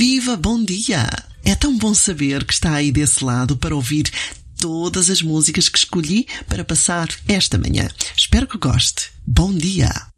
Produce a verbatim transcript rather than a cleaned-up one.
Viva, bom dia! É tão bom saber que está aí desse lado para ouvir todas as músicas que escolhi para passar esta manhã. Espero que goste. Bom dia!